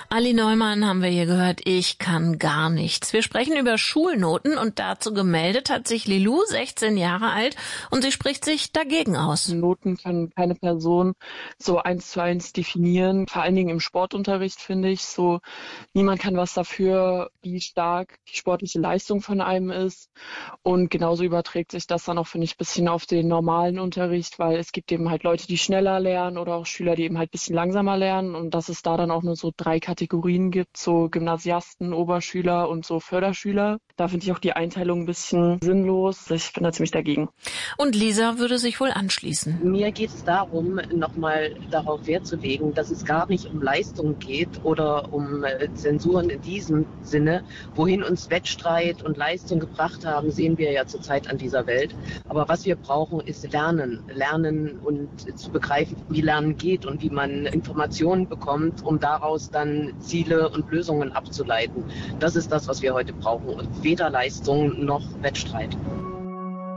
Ali Neumann haben wir hier gehört, ich kann gar nichts. Wir sprechen über Schulnoten und dazu gemeldet hat sich Lilou, 16 Jahre alt, und sie spricht sich dagegen aus. Noten kann keine Person so 1:1 definieren. Vor allen Dingen im Sportunterricht finde ich so, niemand kann was dafür, wie stark die sportliche Leistung von einem ist. Und genauso überträgt sich das dann auch, finde ich, ein bisschen auf den normalen Unterricht, weil es gibt eben halt Leute, die schneller lernen oder auch Schüler, die eben halt ein bisschen langsamer lernen und dass es da dann auch nur so 3 Kategorien gibt, so Gymnasiasten, Oberschüler und so Förderschüler. Da finde ich auch die Einteilung ein bisschen sinnlos. Ich bin da ziemlich dagegen. Und Lisa würde sich wohl anschließen. Mir geht es darum, nochmal darauf Wert zu legen, dass es gar nicht um Leistung geht oder um Zensuren in diesem Sinne. Wohin uns Wettstreit und Leistung gebracht haben, sehen wir ja zurzeit an dieser Welt. Aber was wir brauchen, ist Lernen. Lernen und zu begreifen, wie Lernen geht und wie man Informationen bekommt, um daraus dann Ziele und Lösungen abzuleiten. Das ist das, was wir heute brauchen. Und weder Leistung noch Wettstreit.